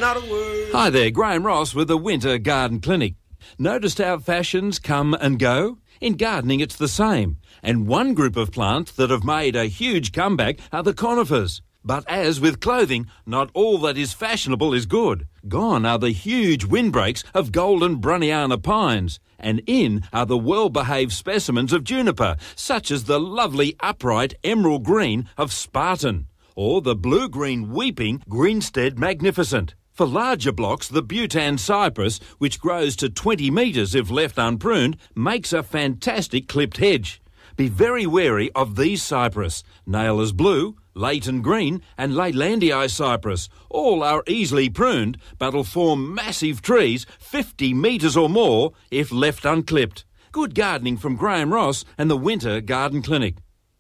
not a word. Hi there, Graham Ross with the Winter Garden Clinic. Noticed how fashions come and go? In gardening, it's the same. And one group of plants that have made a huge comeback are the conifers. But as with clothing, not all that is fashionable is good. Gone are the huge windbreaks of golden Brunniana pines, and in are the well-behaved specimens of juniper, such as the lovely upright emerald green of Spartan, or the blue-green weeping Greenstead Magnificent. For larger blocks, the Bhutan cypress, which grows to 20 metres if left unpruned, makes a fantastic clipped hedge. Be very wary of these cypress, Naylor's blue, Leighton green and Leylandii cypress. All are easily pruned but'll form massive trees 50 metres or more if left unclipped. Good gardening from Graham Ross and the Winter Garden Clinic.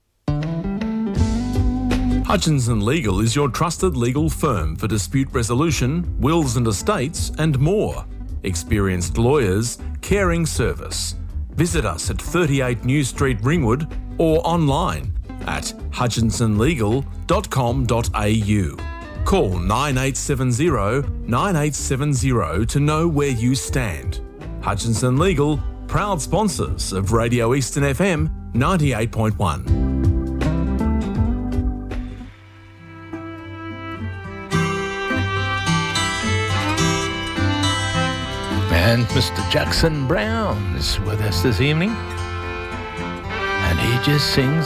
Hutchinson Legal is your trusted legal firm for dispute resolution, wills and estates and more. Experienced lawyers, caring service. Visit us at 38 New Street, Ringwood, or online at hutchinsonlegal.com.au. Call 9870 9870 to know where you stand. Hutchinson Legal, proud sponsors of Radio Eastern FM 98.1. And Mr. Jackson Brown is with us this evening. And he just sings